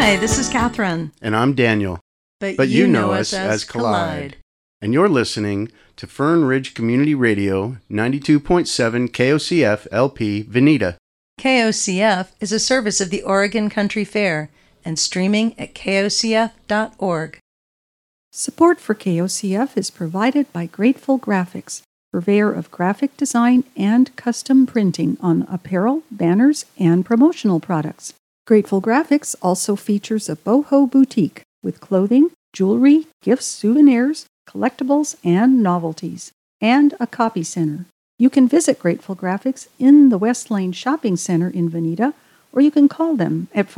Hi, this is Catherine. And I'm Daniel. But you know us as Collide. And you're listening to Fern Ridge Community Radio, 92.7 KOCF LP, Veneta. KOCF is a service of the Oregon Country Fair and streaming at kocf.org. Support for KOCF is provided by Grateful Graphics, purveyor of graphic design and custom printing on apparel, banners, and promotional products. Grateful Graphics also features a boho boutique with clothing, jewelry, gifts, souvenirs, collectibles, and novelties, and a copy center. You can visit Grateful Graphics in the West Lane Shopping Center in Veneta, or you can call them at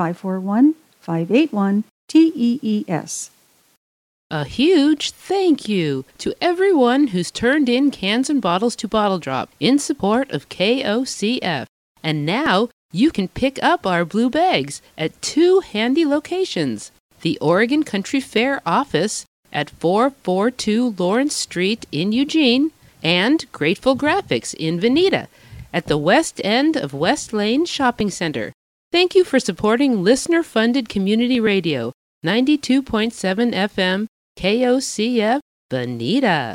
541-581-TEES. A huge thank you to everyone who's turned in cans and bottles to Bottle Drop in support of KOCF. And now you can pick up our blue bags at two handy locations. The Oregon Country Fair office at 442 Lawrence Street in Eugene and Grateful Graphics in Veneta at the west end of West Lane Shopping Center. Thank you for supporting listener-funded community radio, 92.7 FM, KOCF, Veneta.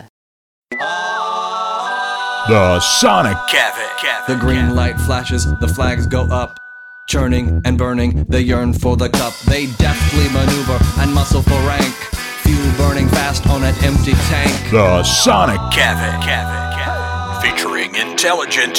The Sonic Cafe. The green light flashes, the flags go up. Churning and burning, they yearn for the cup. They deftly maneuver and muscle for rank. Fuel burning fast on an empty tank. The Sonic Cafe. Featuring intelligent